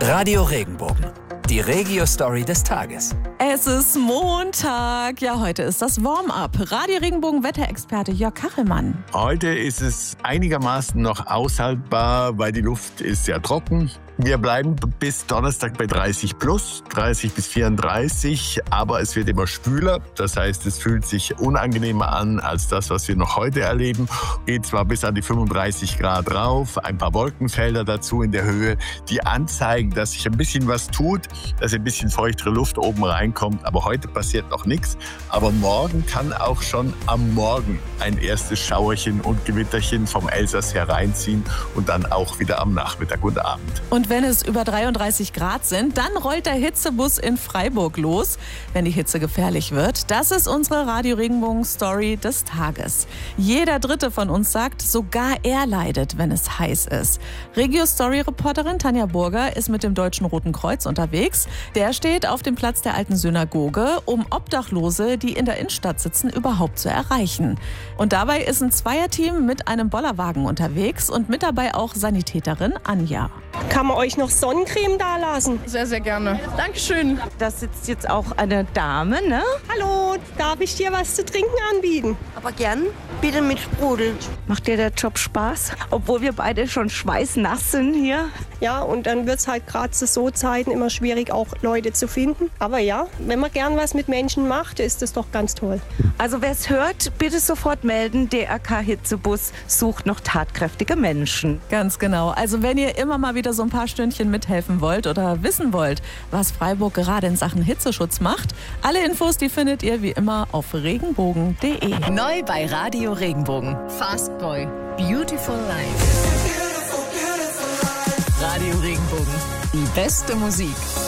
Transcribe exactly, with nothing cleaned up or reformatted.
Radio Regenbogen, die Regio-Story des Tages. Es ist Montag. Ja, heute ist das Warm-up. Radio Regenbogen Wetterexperte Jörg Kachelmann. Heute ist es einigermaßen noch aushaltbar, weil die Luft ist sehr trocken. Wir bleiben bis Donnerstag bei dreißig plus, dreißig bis vierunddreißig, aber es wird immer schwüler. Das heißt, es fühlt sich unangenehmer an als das, was wir noch heute erleben. Geht zwar bis an die fünfunddreißig Grad rauf, ein paar Wolkenfelder dazu in der Höhe, die anzeigen, dass sich ein bisschen was tut, dass ein bisschen feuchtere Luft oben reinkommt. Aber heute passiert noch nichts. Aber morgen kann auch schon am Morgen ein erstes Schauerchen und Gewitterchen vom Elsass hereinziehen und dann auch wieder am Nachmittag und Abend. Und wenn es über dreiunddreißig Grad sind, dann rollt der Hitzebus in Freiburg los, wenn die Hitze gefährlich wird. Das ist unsere Radio Regenbogen Story des Tages. Jeder Dritte von uns sagt, sogar er leidet, wenn es heiß ist. Regio-Story-Reporterin Tanja Burger ist mit dem Deutschen Roten Kreuz unterwegs. Der steht auf dem Platz der alten Synagoge, um Obdachlose, die in der Innenstadt sitzen, überhaupt zu erreichen. Und dabei ist ein Zweierteam mit einem Bollerwagen unterwegs und mit dabei auch Sanitäterin Anja. Kann man euch noch Sonnencreme da lassen? Sehr, sehr gerne. Dankeschön. Da sitzt jetzt auch eine Dame, ne? Hallo, darf ich dir was zu trinken anbieten? Aber gern, bitte mit Sprudel. Macht dir der Job Spaß? Obwohl wir beide schon schweißnass sind hier. Ja, und dann wird es halt gerade zu so Zeiten immer schwierig, auch Leute zu finden. Aber ja, wenn man gern was mit Menschen macht, ist das doch ganz toll. Also wer es hört, bitte sofort melden. D R K Hitzebus sucht noch tatkräftige Menschen. Ganz genau. Also wenn ihr immer mal wieder so ein paar Stündchen mithelfen wollt oder wissen wollt, was Freiburg gerade in Sachen Hitzeschutz macht, alle Infos, die findet ihr wie immer auf regenbogen punkt de. Neu bei Radio Regenbogen. Fast Boy. Beautiful Life. Radio Regenbogen. Die beste Musik.